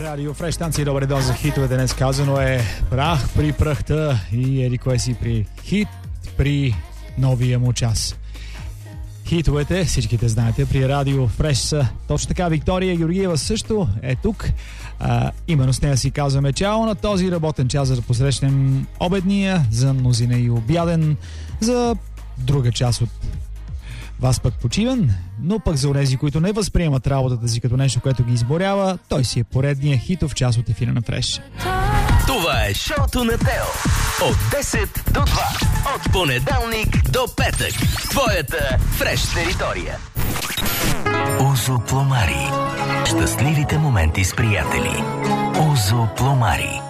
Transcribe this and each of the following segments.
Радио Фреш, станция Добре доза хитовете. Днес казано е прах при прахта и еди кое си при хит при новия му час. Хитовете, всичките знаете, при Радио Фреш са точно така. Виктория Георгиева също е тук. Именно с нея си казваме чао на този работен час, за да посрещнем обедния, за мнозина и обяден, за друга част от вас пък почиван, но пък за онези, които не възприемат работата си като нещо, което ги изборява, той си е поредния хитов час от ефира на Фреш. Това е шоуто на Тео. От 10 до 2. От понеделник до петък. Твоята Фреш територия. Озо Пломари. Щастливите моменти с приятели. Озо Пломари.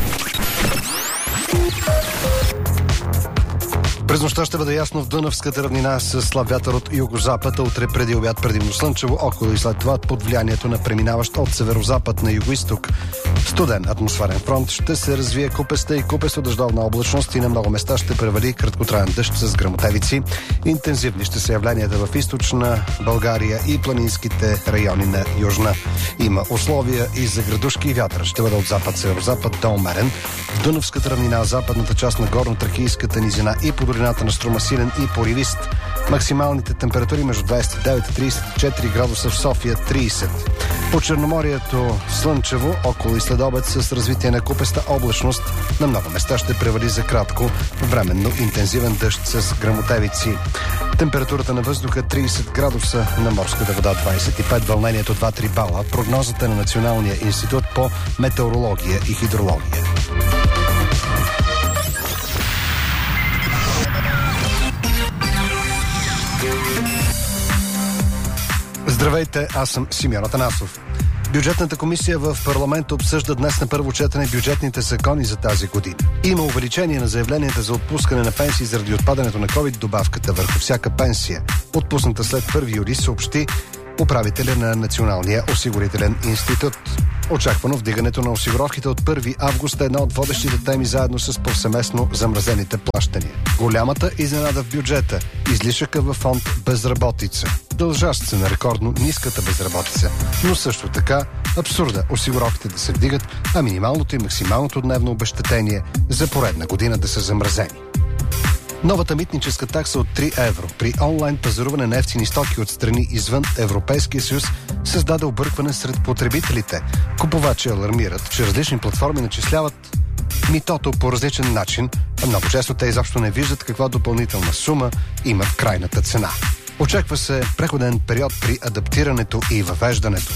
През нощта ще бъде ясно в Дунавската равнина с слаб вятър от югозапад, утре преди обяд предимно слънчево, около и след това под влиянието на преминаващ от северозапад на югоизток студен атмосферен фронт ще се развие купеста и купесто дъждовна облачност и на много места ще превали краткотраен дъжд с гръмотевици. Интензивни ще са явленията в източна България и планинските райони на южна. Има условия и за градушки и вятър. Ще бъде от запад-северозапад до умерен. В Дунавската равнина, западната част на горно-тракийската низина и по долината на Струма силен и поривист. Максималните температури между 29 и 34 градуса, в София 30. По Черноморието слънчево, около и следобед с развитие на купеста облачност. На много места ще превали за кратко временно интензивен дъжд с гръмотевици. Температурата на въздуха 30 градуса, на морската вода 25, вълнението 2-3 бала. Прогнозата на Националния институт по метеорология и хидрология. Здравейте, аз съм Симеон Атанасов. Бюджетната комисия в парламента обсъжда днес на първо четене бюджетните закони за тази година. Има увеличение на заявленията за отпускане на пенсии заради отпадането на COVID добавката върху всяка пенсия, отпусната след 1 юли, съобщи управителя на Националния осигурителен институт. Очаквано вдигането на осигуровките от 1 август е една от водещите теми заедно с повсеместно замразените плащания. Голямата изненада в бюджета – излишъка във фонд безработица, дължащ се на рекордно ниската безработица, но също така абсурда осигуровките да се вдигат, а минималното и максималното дневно обезщетение за поредна година да са замразени. Новата митническа такса от 3 евро при онлайн пазаруване на евтини стоки от страни извън Европейския съюз създаде объркване сред потребителите. Купувачи алармират, че различни платформи начисляват митото по различен начин, а много често те изобщо не виждат каква допълнителна сума има в крайната цена. Очаква се преходен период при адаптирането и въвеждането.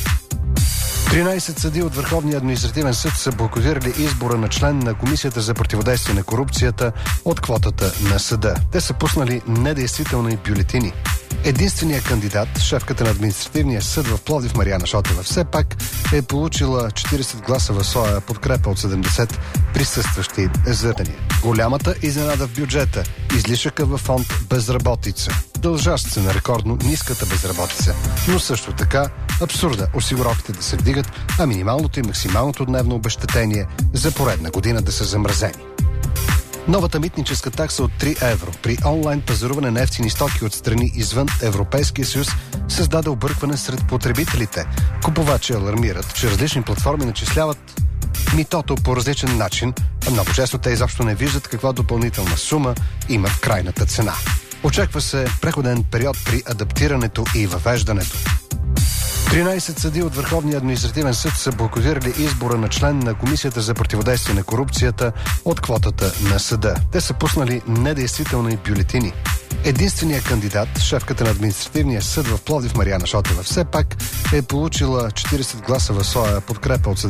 13 съдии от Върховния административен съд са бойкотирали избора на член на Комисията за противодействие на корупцията от квотата на съда. Те са пуснали недействителни бюлетини. Единственият кандидат, шефката на административния съд в Пловдив Мариана Шотева, все пак е получила 40 гласа в своя подкрепа от 70 присъстващи зъртания. Голямата изненада в бюджета – излишъка във фонд безработица, дължащ се на рекордно ниската безработица, но също така абсурда осигуровките да се вдигат, а минималното и максималното дневно обезщетение за поредна година да са замразени. Новата митническа такса от 3 евро при онлайн пазаруване на евтини стоки от страни извън Европейския съюз създаде объркване сред потребителите. Купувачи алармират, че различни платформи начисляват митото по различен начин, а много често те изобщо не виждат каква допълнителна сума има в крайната цена. Очаква се преходен период при адаптирането и въвеждането. 13 съдии от Върховния административен съд са бойкотирали избора на член на Комисията за противодействие на корупцията от квотата на съда. Те са пуснали недействителни бюлетини. Единственият кандидат, шефката на административния съд в Пловдив Мариана Шотева, все пак е получила 40 гласа в своя подкрепа от